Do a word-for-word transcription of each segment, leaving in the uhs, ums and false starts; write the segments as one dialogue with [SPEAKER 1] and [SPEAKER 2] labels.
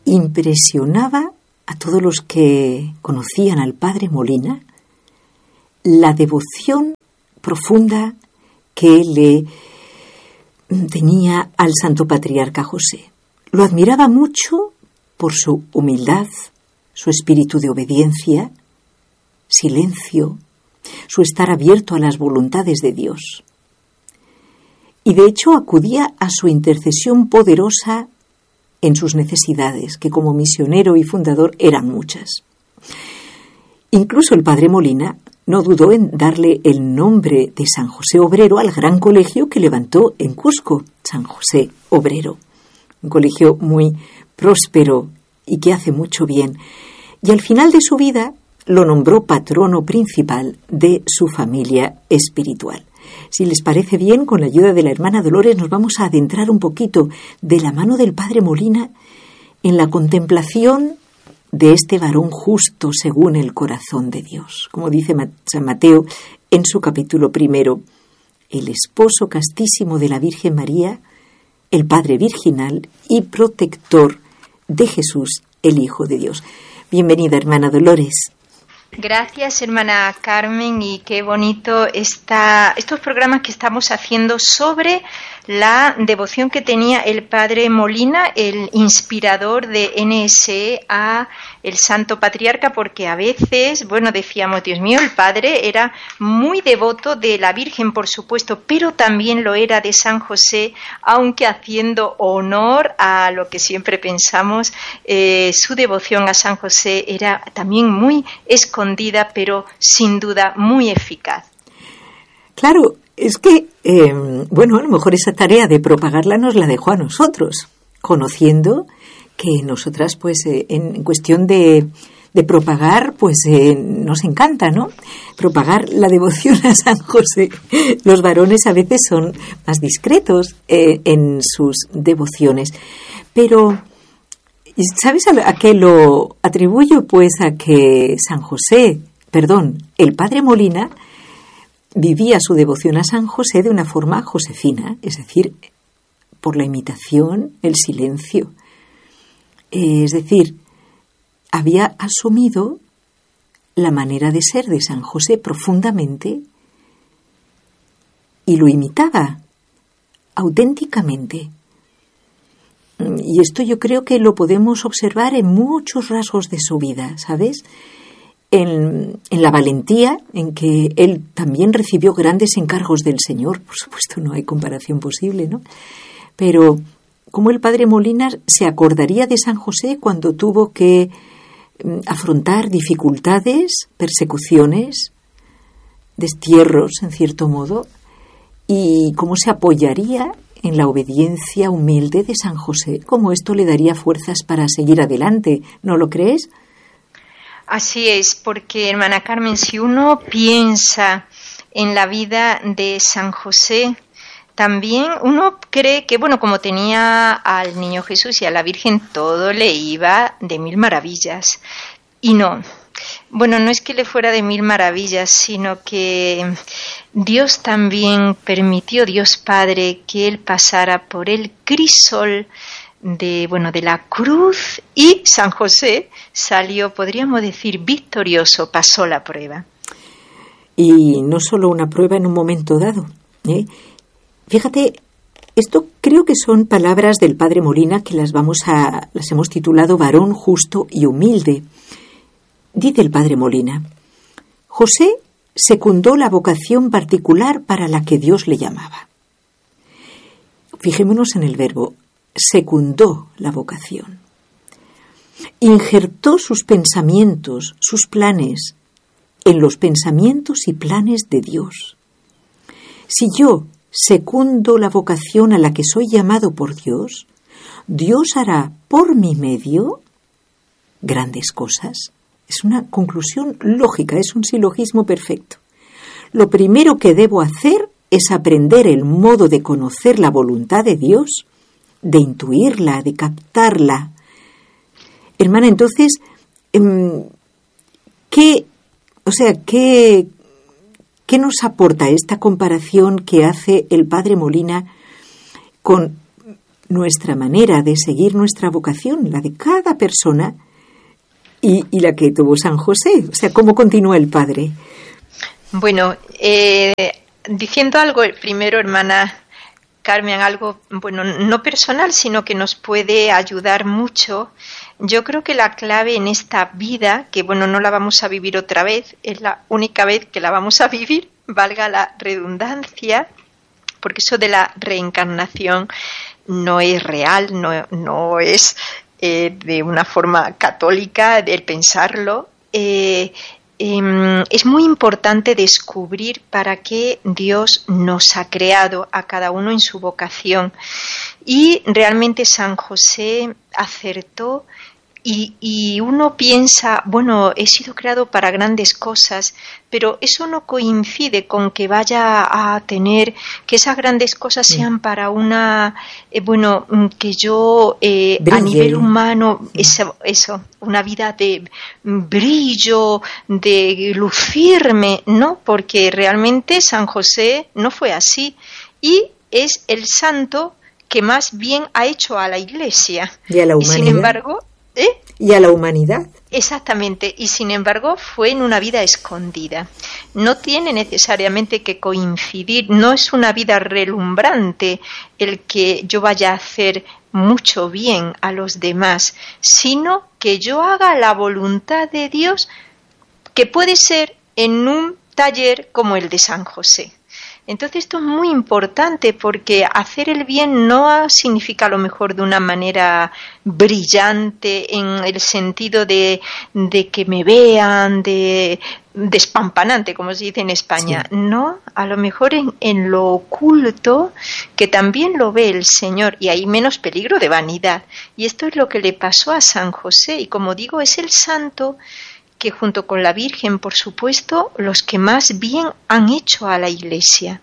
[SPEAKER 1] impresionaba a todos los que conocían al padre Molina la devoción profunda que le tenía al Santo Patriarca José. Lo admiraba mucho por su humildad, su espíritu de obediencia, silencio, su estar abierto a las voluntades de Dios. Y de hecho acudía a su intercesión poderosa en sus necesidades, que como misionero y fundador eran muchas. Incluso el padre Molina no dudó en darle el nombre de San José Obrero al gran colegio que levantó en Cusco, San José Obrero, un colegio muy próspero y que hace mucho bien. Y al final de su vida lo nombró patrono principal de su familia espiritual. Si les parece bien, con la ayuda de la hermana Dolores nos vamos a adentrar un poquito de la mano del padre Molina en la contemplación de este varón justo según el corazón de Dios. Como dice San Mateo en su capítulo primero, el esposo castísimo de la Virgen María, el Padre virginal y protector de Jesús, el Hijo de Dios. Bienvenida, hermana Dolores.
[SPEAKER 2] Gracias, hermana Carmen, y qué bonito está estos programas que estamos haciendo sobre la devoción que tenía el padre Molina, el inspirador de N S E a el Santo Patriarca, porque a veces, bueno, decíamos, Dios mío, el padre era muy devoto de la Virgen, por supuesto, pero también lo era de San José, aunque haciendo honor a lo que siempre pensamos, eh, su devoción a San José era también muy escondida, pero sin duda muy eficaz.
[SPEAKER 1] Claro, es que, eh, bueno, a lo mejor esa tarea de propagarla nos la dejó a nosotros, conociendo que nosotras, pues, eh, en cuestión de, de propagar, pues, eh, nos encanta, ¿no? Propagar la devoción a San José. Los varones a veces son más discretos eh, en sus devociones. Pero, ¿sabes a, a qué lo atribuyo? Pues a que San José, perdón, el padre Molina vivía su devoción a San José de una forma josefina, es decir, por la imitación, el silencio. Es decir, había asumido la manera de ser de San José profundamente y lo imitaba auténticamente. Y esto yo creo que lo podemos observar en muchos rasgos de su vida, ¿sabes? En, en la valentía en que él también recibió grandes encargos del Señor. Por supuesto, no hay comparación posible, ¿no? Pero como el padre Molina se acordaría de San José cuando tuvo que afrontar dificultades, persecuciones, destierros, en cierto modo, y cómo se apoyaría en la obediencia humilde de San José, cómo esto le daría fuerzas para seguir adelante, ¿no lo crees?
[SPEAKER 2] Así es, porque, hermana Carmen, si uno piensa en la vida de San José, también uno cree que, bueno, como tenía al niño Jesús y a la Virgen, todo le iba de mil maravillas. Y no, bueno, no es que le fuera de mil maravillas, sino que Dios también permitió, Dios Padre, que él pasara por el crisol de, bueno, de la cruz, y San José salió, podríamos decir, victorioso, pasó la prueba.
[SPEAKER 1] Y no solo una prueba en un momento dado, ¿eh? Fíjate, esto creo que son palabras del padre Molina que las vamos a, las hemos titulado Varón justo y humilde. Dice el padre Molina: José secundó la vocación particular para la que Dios le llamaba. Fijémonos en el verbo, secundó la vocación. Injertó sus pensamientos, sus planes, en los pensamientos y planes de Dios. Si yo secundo la vocación a la que soy llamado por Dios, Dios hará por mi medio grandes cosas. Es una conclusión lógica, es un silogismo perfecto. Lo primero que debo hacer es aprender el modo de conocer la voluntad de Dios, de intuirla, de captarla. Hermana, entonces, ¿qué, o sea, qué, qué nos aporta esta comparación que hace el padre Molina con nuestra manera de seguir nuestra vocación, la de cada persona, y, y la que tuvo San José. O sea, ¿cómo continúa el Padre?
[SPEAKER 2] Bueno, eh, diciendo algo primero, hermana Carmen, algo, bueno, no personal, sino que nos puede ayudar mucho. Yo creo que la clave en esta vida, que bueno, no la vamos a vivir otra vez, es la única vez que la vamos a vivir, valga la redundancia, porque eso de la reencarnación no es real, no, no es eh, de una forma católica el pensarlo. Eh, eh, es muy importante descubrir para qué Dios nos ha creado a cada uno en su vocación. Y realmente San José acertó. Y, y uno piensa, bueno, he sido creado para grandes cosas, pero eso no coincide con que vaya a tener, que esas grandes cosas sean para una, eh, bueno, que yo eh, a nivel humano, eso, eso, una vida de brillo, de lucirme, ¿no? Porque realmente San José no fue así y es el santo que más bien ha hecho a la Iglesia.
[SPEAKER 1] Y a la humanidad.
[SPEAKER 2] Y sin embargo, ¿Eh?
[SPEAKER 1] Y a la humanidad.
[SPEAKER 2] Exactamente, y sin embargo fue en una vida escondida. No tiene necesariamente que coincidir, no es una vida relumbrante el que yo vaya a hacer mucho bien a los demás, sino que yo haga la voluntad de Dios, que puede ser en un taller como el de San José. Entonces esto es muy importante porque hacer el bien no significa a lo mejor de una manera brillante en el sentido de, de que me vean, de despampanante, como se dice en España. Sí. No, a lo mejor en, en lo oculto, que también lo ve el Señor, y hay menos peligro de vanidad. Y esto es lo que le pasó a San José, y como digo, es el santo que junto con la Virgen, por supuesto, los que más bien han hecho a la Iglesia.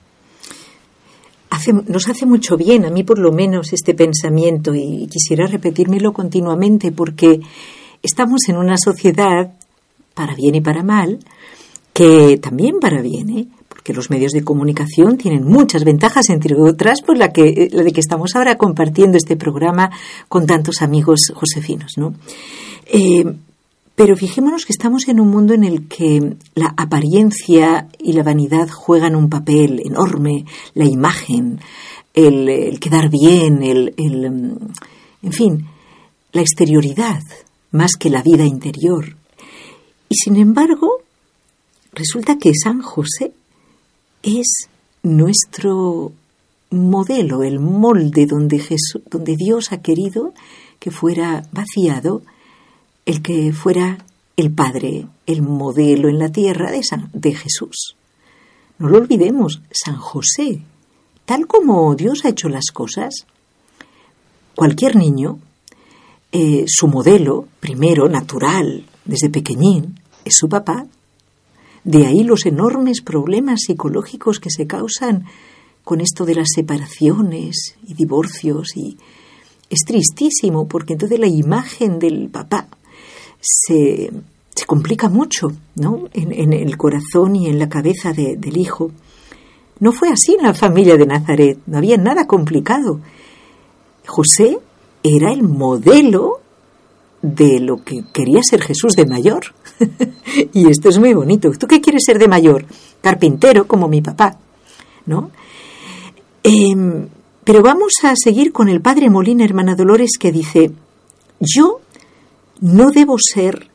[SPEAKER 1] Hace, nos hace mucho bien, a mí por lo menos, este pensamiento, y quisiera repetírmelo continuamente, porque estamos en una sociedad, para bien y para mal, que también para bien, ¿eh? Porque los medios de comunicación tienen muchas ventajas, entre otras, pues la, que, la de que estamos ahora compartiendo este programa con tantos amigos josefinos, ¿no? Eh, Pero fijémonos que estamos en un mundo en el que la apariencia y la vanidad juegan un papel enorme, la imagen, el, el quedar bien, el, el, en fin, la exterioridad, más que la vida interior. Y sin embargo, resulta que San José es nuestro modelo, el molde donde, Jesús, donde Dios ha querido que fuera vaciado, el que fuera el Padre, el modelo en la tierra de, San, de Jesús. No lo olvidemos, San José, tal como Dios ha hecho las cosas, cualquier niño, eh, su modelo, primero, natural, desde pequeñín, es su papá. De ahí los enormes problemas psicológicos que se causan con esto de las separaciones y divorcios. Y es tristísimo, porque entonces la imagen del papá Se, se complica mucho, ¿no? En, en el corazón y en la cabeza de, del hijo. No fue así en la familia de Nazaret, no había nada complicado. José era el modelo de lo que quería ser Jesús de mayor. Y esto es muy bonito. ¿Tú qué quieres ser de mayor? Carpintero, como mi papá, ¿no? Eh, pero vamos a seguir con el padre Molina, hermana Dolores, que dice: yo no debo ser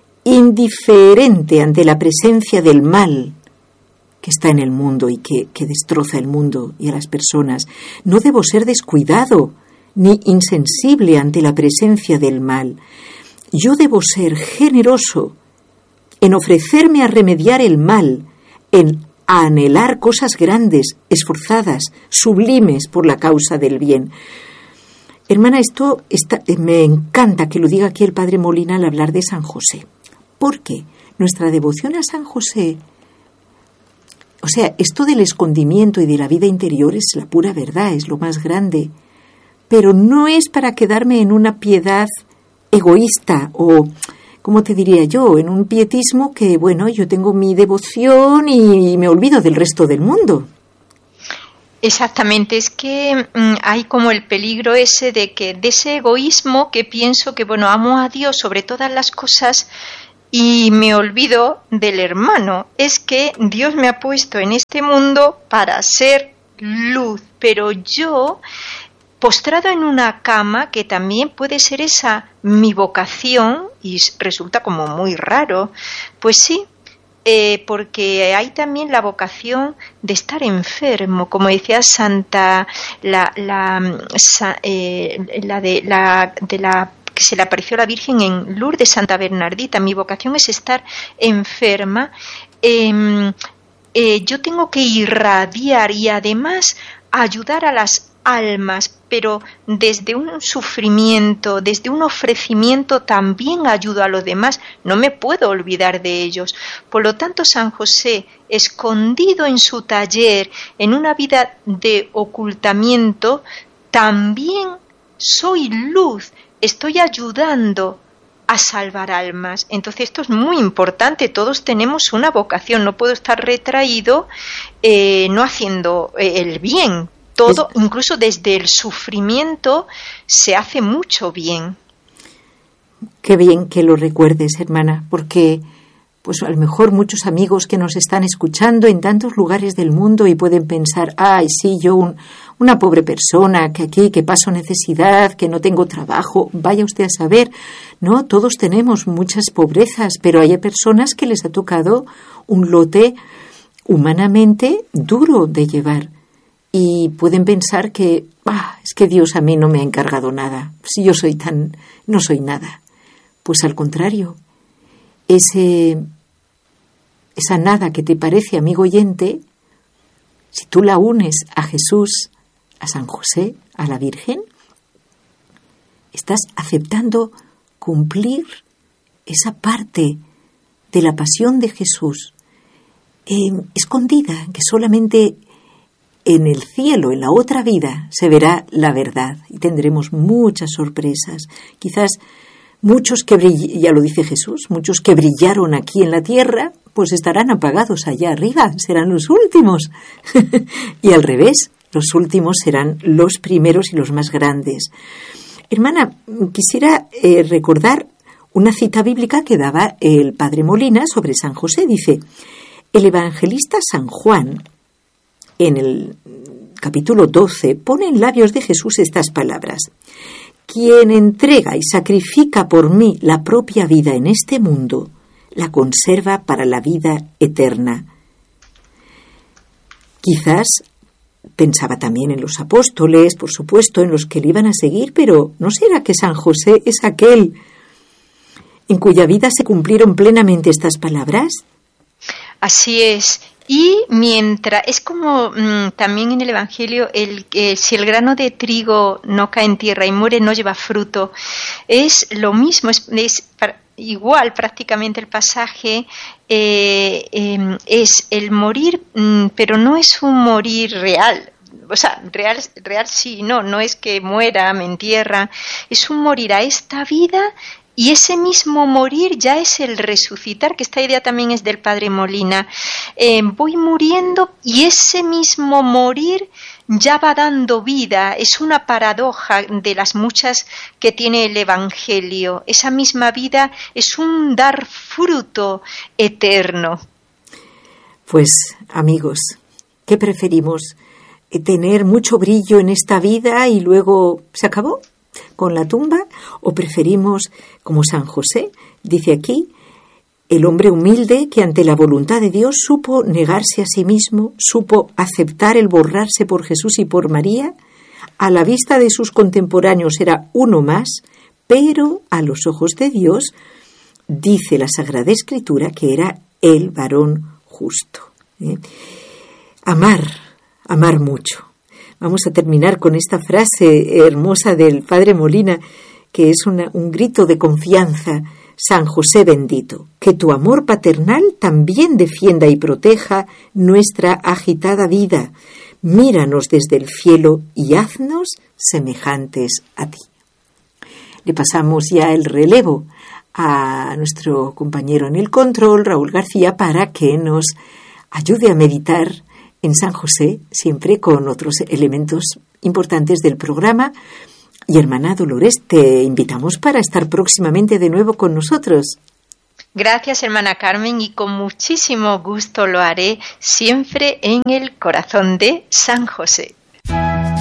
[SPEAKER 1] indiferente ante la presencia del mal que está en el mundo y que, que destroza el mundo y a las personas. No debo ser descuidado ni insensible ante la presencia del mal. Yo debo ser generoso en ofrecerme a remediar el mal, en anhelar cosas grandes, esforzadas, sublimes por la causa del bien. Hermana, esto está, me encanta que lo diga aquí el padre Molina al hablar de San José, porque nuestra devoción a San José, o sea, esto del escondimiento y de la vida interior es la pura verdad, es lo más grande, pero no es para quedarme en una piedad egoísta o, ¿cómo te diría yo?, en un pietismo que, bueno, yo tengo mi devoción y me olvido del resto del mundo.
[SPEAKER 2] Exactamente, es que mmm, hay como el peligro ese de que de ese egoísmo que pienso que, bueno, amo a Dios sobre todas las cosas y me olvido del hermano. Es que Dios me ha puesto en este mundo para ser luz, pero yo, postrado en una cama, que también puede ser esa mi vocación, y resulta como muy raro, pues sí, Eh, porque hay también la vocación de estar enfermo, como decía Santa, la, la, sa, eh, la, de, la de la que se le apareció a la Virgen en Lourdes, Santa Bernardita. Mi vocación es estar enferma. Eh, eh, yo tengo que irradiar y además ayudar a las almas, pero desde un sufrimiento, desde un ofrecimiento también ayudo a los demás, no me puedo olvidar de ellos. Por lo tanto, San José, escondido en su taller, en una vida de ocultamiento, también soy luz, estoy ayudando a salvar almas. Entonces esto es muy importante, todos tenemos una vocación, no puedo estar retraído eh, no haciendo eh, el bien. Todo, incluso desde el sufrimiento, se hace mucho bien.
[SPEAKER 1] Qué bien que lo recuerdes, hermana, porque pues a lo mejor muchos amigos que nos están escuchando en tantos lugares del mundo y pueden pensar, ay, sí, yo un, una pobre persona que aquí, que paso necesidad, que no tengo trabajo, vaya usted a saber. No, todos tenemos muchas pobrezas, pero hay personas que les ha tocado un lote humanamente duro de llevar. Y pueden pensar que, ah, es que Dios a mí no me ha encargado nada, si yo soy tan, no soy nada. Pues al contrario, ese, esa nada que te parece, amigo oyente, si tú la unes a Jesús, a San José, a la Virgen, estás aceptando cumplir esa parte de la pasión de Jesús, eh, escondida, que solamente en el cielo, en la otra vida, se verá la verdad y tendremos muchas sorpresas. Quizás muchos que brill- ya lo dice Jesús, muchos que brillaron aquí en la tierra, pues estarán apagados allá arriba, serán los últimos. Y al revés, los últimos serán los primeros y los más grandes. Hermana, quisiera eh, recordar una cita bíblica que daba el padre Molina sobre San José. Dice, el evangelista San Juan, en el capítulo doce, pone en labios de Jesús estas palabras: quien entrega y sacrifica por mí la propia vida en este mundo, la conserva para la vida eterna. Quizás pensaba también en los apóstoles, por supuesto, en los que le iban a seguir, pero ¿no será que San José es aquel en cuya vida se cumplieron plenamente estas palabras?
[SPEAKER 2] Así es. Y mientras, es como mmm, también en el Evangelio, el, eh, si el grano de trigo no cae en tierra y muere, no lleva fruto. Es lo mismo, es, es para, igual prácticamente el pasaje, eh, eh, es el morir, mmm, pero no es un morir real. O sea, real, real sí, no, no es que muera, me entierra, es un morir a esta vida. Y ese mismo morir ya es el resucitar, que esta idea también es del padre Molina. Eh, voy muriendo y ese mismo morir ya va dando vida. Es una paradoja de las muchas que tiene el Evangelio. Esa misma vida es un dar fruto eterno.
[SPEAKER 1] Pues, amigos, ¿qué preferimos? ¿Tener mucho brillo en esta vida y luego se acabó con la tumba? ¿O preferimos, como San José dice aquí, el hombre humilde que ante la voluntad de Dios supo negarse a sí mismo, supo aceptar el borrarse por Jesús y por María? A la vista de sus contemporáneos era uno más, pero a los ojos de Dios dice la Sagrada Escritura que era el varón justo. ¿Eh? Amar, amar mucho. Vamos a terminar con esta frase hermosa del padre Molina, que es una, un grito de confianza. San José bendito, que tu amor paternal también defienda y proteja nuestra agitada vida. Míranos desde el cielo y haznos semejantes a ti. Le pasamos ya el relevo a nuestro compañero en el control, Raúl García, para que nos ayude a meditar en San José, siempre con otros elementos importantes del programa. Y hermana Dolores, te invitamos para estar próximamente de nuevo con nosotros.
[SPEAKER 2] Gracias, hermana Carmen, y con muchísimo gusto lo haré, siempre en el corazón de San José.